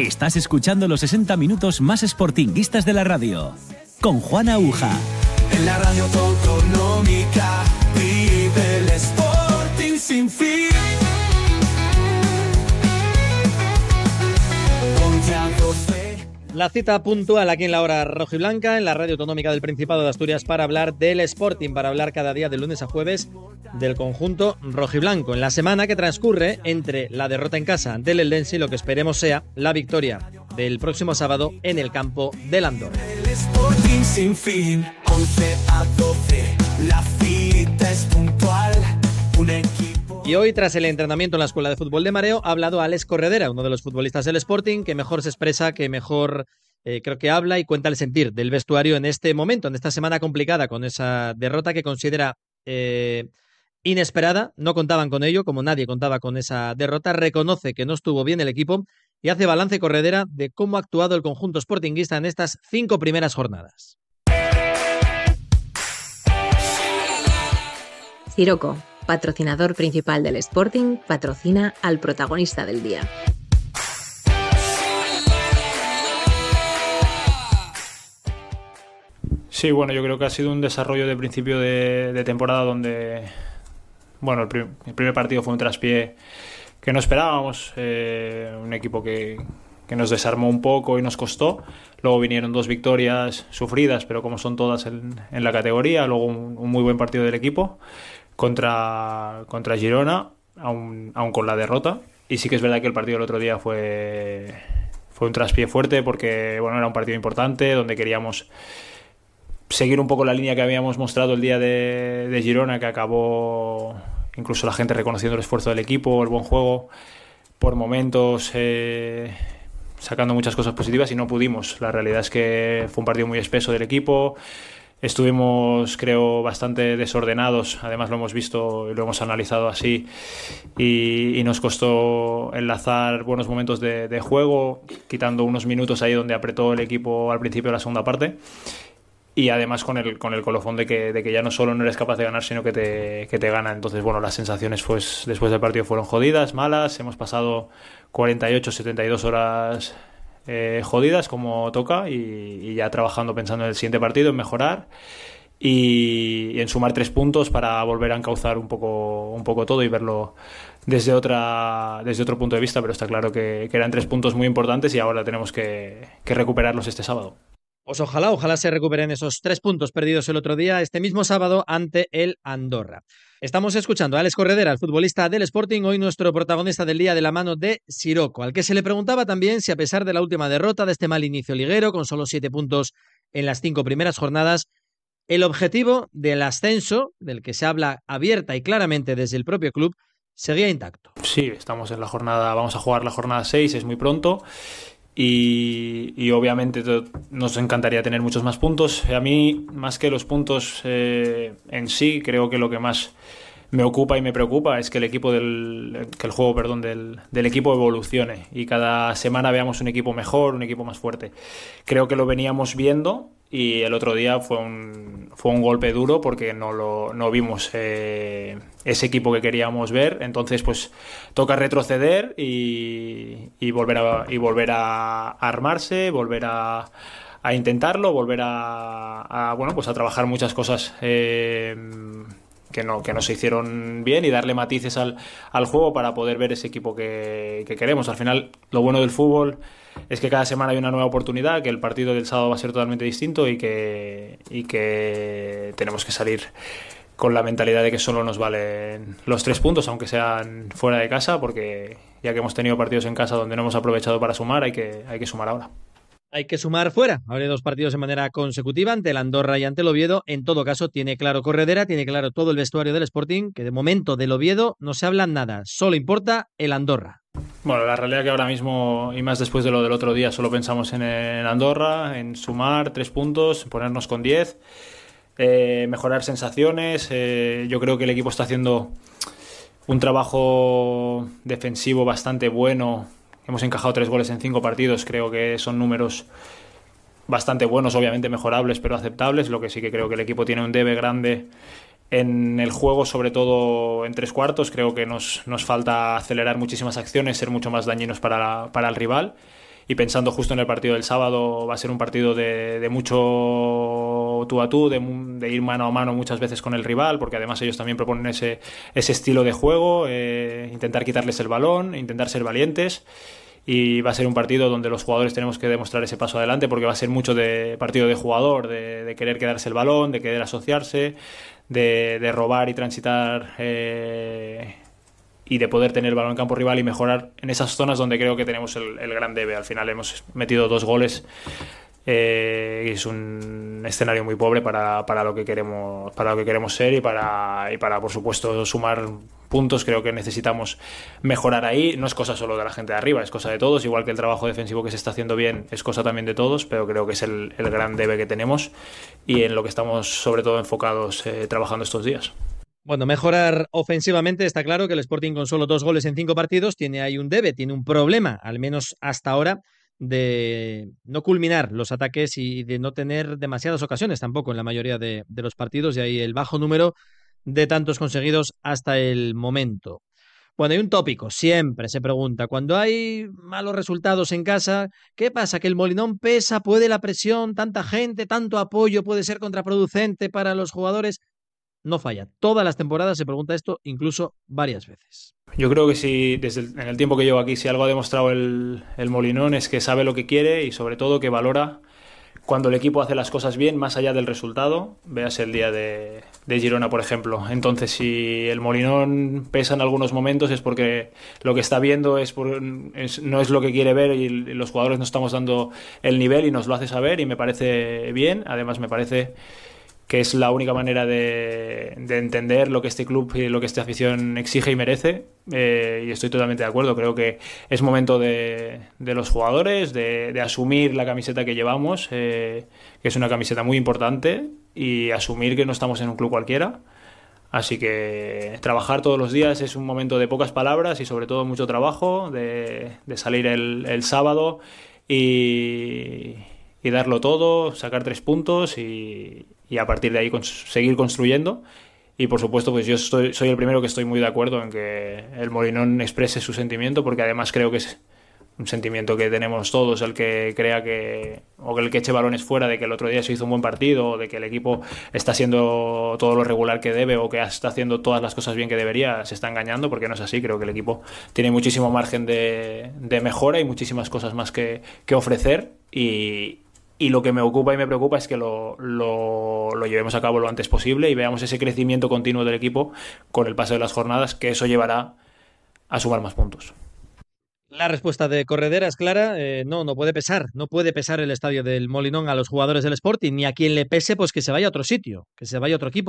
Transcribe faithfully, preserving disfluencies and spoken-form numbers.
Estás escuchando los sesenta minutos más sportinguistas de la radio, con Juan Aguja. En la radio autonómica vive el Sporting sin fin. La cita puntual aquí en la hora rojiblanca, en la radio autonómica del Principado de Asturias, para hablar del Sporting, para hablar cada día de lunes a jueves del conjunto rojiblanco, en la semana que transcurre entre la derrota en casa ante el Eldense y lo que esperemos sea la victoria del próximo sábado en el campo del Andorra. El Sporting sin fin, once a doce, la cita es puntual, un equipo... Y hoy, tras el entrenamiento en la Escuela de Fútbol de Mareo, ha hablado Alex Corredera, uno de los futbolistas del Sporting, que mejor se expresa, que mejor eh, creo que habla y cuenta el sentir del vestuario en este momento, en esta semana complicada, con esa derrota que considera eh, inesperada. No contaban con ello, como nadie contaba con esa derrota. Reconoce que no estuvo bien el equipo y hace balance Corredera de cómo ha actuado el conjunto sportinguista en estas cinco primeras jornadas. Siroco, patrocinador principal del Sporting, patrocina al protagonista del día. Sí, bueno, yo creo que ha sido un desarrollo de principio de, de temporada donde, bueno, el, prim- el primer partido fue un traspié que no esperábamos, eh, un equipo que, que nos desarmó un poco y nos costó. Luego vinieron dos victorias sufridas, pero como son todas en, en la categoría. Luego un, un muy buen partido del equipo contra, contra Girona, aún, aún con la derrota. Y sí que es verdad que el partido del otro día fue, fue un traspié fuerte porque, bueno, era un partido importante donde queríamos seguir un poco la línea que habíamos mostrado el día de, de Girona, que acabó incluso la gente reconociendo el esfuerzo del equipo, el buen juego, por momentos eh, sacando muchas cosas positivas, y no pudimos. La realidad es que fue un partido muy espeso del equipo. Estuvimos, creo, bastante desordenados, además lo hemos visto y lo hemos analizado así, y, y nos costó enlazar buenos momentos de, de juego, quitando unos minutos ahí donde apretó el equipo al principio de la segunda parte. Y además con el con el colofón de que, de que ya no solo no eres capaz de ganar, sino que te, que te gana. Entonces, bueno, las sensaciones pues después del partido fueron jodidas, malas. Hemos pasado cuarenta y ocho, setenta y dos horas eh, jodidas, como toca, y, y ya trabajando, pensando en el siguiente partido, en mejorar y, y en sumar tres puntos para volver a encauzar un poco, un poco todo y verlo desde otra desde otro punto de vista. Pero está claro que, que eran tres puntos muy importantes y ahora tenemos que, que recuperarlos este sábado. Pues ojalá, ojalá se recuperen esos tres puntos perdidos el otro día, este mismo sábado, ante el Andorra. Estamos escuchando a Alex Corredera, el futbolista del Sporting, hoy nuestro protagonista del día, de la mano de Siroco, al que se le preguntaba también si, a pesar de la última derrota, de este mal inicio liguero, con solo siete puntos en las cinco primeras jornadas, el objetivo del ascenso, del que se habla abierta y claramente desde el propio club, seguía intacto. Sí, estamos en la jornada, vamos a jugar la jornada seis, es muy pronto. Y, y obviamente nos encantaría tener muchos más puntos. A mí, más que los puntos eh, en sí, creo que lo que más me ocupa y me preocupa es que el equipo del que el juego, perdón, del, del equipo evolucione y cada semana veamos un equipo mejor, un equipo más fuerte. Creo que lo veníamos viendo y el otro día fue un fue un golpe duro porque no lo no vimos eh, ese equipo que queríamos ver. Entonces, pues toca retroceder y, y volver a y volver a armarse, volver a a intentarlo, volver a, a bueno, pues a trabajar muchas cosas eh, que no, que no se hicieron bien y darle matices al, al juego para poder ver ese equipo que, que queremos. Al final, lo bueno del fútbol es que cada semana hay una nueva oportunidad, que el partido del sábado va a ser totalmente distinto y que, y que tenemos que salir con la mentalidad de que solo nos valen los tres puntos, aunque sean fuera de casa, porque ya que hemos tenido partidos en casa donde no hemos aprovechado para sumar, hay que, hay que sumar ahora. Hay que sumar fuera. Habrá dos partidos de manera consecutiva, ante el Andorra y ante el Oviedo. En todo caso, tiene claro Corredera, tiene claro todo el vestuario del Sporting, que de momento del Oviedo no se habla nada. Solo importa el Andorra. Bueno, la realidad es que ahora mismo, y más después de lo del otro día, solo pensamos en, en Andorra, en sumar tres puntos, ponernos con diez, eh, mejorar sensaciones. Eh, yo creo que el equipo está haciendo un trabajo defensivo bastante bueno. Hemos encajado tres goles en cinco partidos, creo que son números bastante buenos, obviamente mejorables, pero aceptables. Lo que sí que creo que el equipo tiene un debe grande en el juego, sobre todo en tres cuartos. Creo que nos, nos falta acelerar muchísimas acciones, ser mucho más dañinos para, para el rival. y pensando justo en el partido del sábado, va a ser un partido de, de mucho tú a tú, de, de ir mano a mano muchas veces con el rival, porque además ellos también proponen ese, ese estilo de juego, eh, intentar quitarles el balón, intentar ser valientes. Y va a ser un partido donde los jugadores tenemos que demostrar ese paso adelante, porque va a ser mucho de partido de jugador, de, de querer quedarse el balón, de querer asociarse, de, de robar y transitar eh, y de poder tener el balón en campo rival y mejorar en esas zonas donde creo que tenemos el, el gran debe. Al final hemos metido dos goles eh, y es un escenario muy pobre para, para lo que queremos para lo que queremos ser y para, y para por supuesto sumar puntos. Creo que necesitamos mejorar ahí. No es cosa solo de la gente de arriba, es cosa de todos, igual que el trabajo defensivo que se está haciendo bien es cosa también de todos, pero creo que es el, el gran debe que tenemos y en lo que estamos sobre todo enfocados eh, trabajando estos días. Bueno, mejorar ofensivamente, está claro que el Sporting con solo dos goles en cinco partidos tiene ahí un debe, tiene un problema, al menos hasta ahora, de no culminar los ataques y de no tener demasiadas ocasiones tampoco en la mayoría de, de los partidos, y ahí el bajo número de tantos conseguidos hasta el momento. Bueno, hay un tópico, siempre se pregunta, cuando hay malos resultados en casa, ¿qué pasa? ¿Que el Molinón pesa? ¿Puede la presión? ¿Tanta gente? ¿Tanto apoyo puede ser contraproducente para los jugadores? No falla. Todas las temporadas se pregunta esto, incluso varias veces. Yo creo que si desde el, en el tiempo que llevo aquí, si algo ha demostrado el, el Molinón es que sabe lo que quiere y sobre todo que valora cuando el equipo hace las cosas bien, más allá del resultado. Veas el día de, de Girona, por ejemplo. Entonces, si el Molinón pesa en algunos momentos es porque lo que está viendo es, por, es no es lo que quiere ver y los jugadores no estamos dando el nivel y nos lo hace saber y me parece bien. Además, me parece que es la única manera de, de entender lo que este club y lo que esta afición exige y merece, eh, y estoy totalmente de acuerdo. Creo que es momento de, de los jugadores de, de asumir la camiseta que llevamos, eh, que es una camiseta muy importante, y asumir que no estamos en un club cualquiera. Así que trabajar todos los días es un momento de pocas palabras y sobre todo mucho trabajo, de, de salir el, el sábado y, y darlo todo, sacar tres puntos y y a partir de ahí cons- seguir construyendo. Y por supuesto, pues yo estoy, soy el primero que estoy muy de acuerdo en que el Molinón exprese su sentimiento, porque además creo que es un sentimiento que tenemos todos, el que crea que, o el que eche balones fuera de que el otro día se hizo un buen partido, o de que el equipo está haciendo todo lo regular que debe, o que está haciendo todas las cosas bien que debería, se está engañando, porque no es así. Creo que el equipo tiene muchísimo margen de, de mejora y muchísimas cosas más que, que ofrecer, y Y lo que me ocupa y me preocupa es que lo, lo, lo llevemos a cabo lo antes posible y veamos ese crecimiento continuo del equipo con el paso de las jornadas, que eso llevará a sumar más puntos. La respuesta de Corredera es clara, eh, no, no puede pesar, no puede pesar el estadio del Molinón a los jugadores del Sporting, ni a quien le pese, pues que se vaya a otro sitio, que se vaya a otro equipo.